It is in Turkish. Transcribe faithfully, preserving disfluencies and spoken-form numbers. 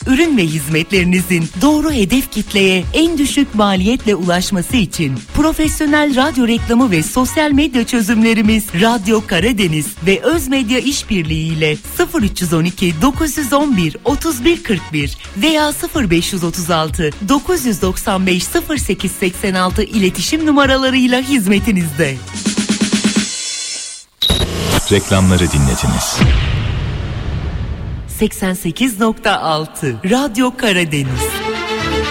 ürün ve hizmetlerinizin doğru hedef kitleye en düşük maliyetle ulaşması için profesyonel radyo reklamı ve sosyal medya çözümlerimiz Radyo Karadeniz ve Özmedya İşbirliği ile sıfır üç on iki dokuz yüz on bir otuz bir kırk bir veya sıfır beş otuz altı dokuz doksan beş sıfır sekiz seksen altı iletişim numaralarıyla hizmetinizde. Reklamları dinlediniz. seksen sekiz nokta altı Radyo Karadeniz.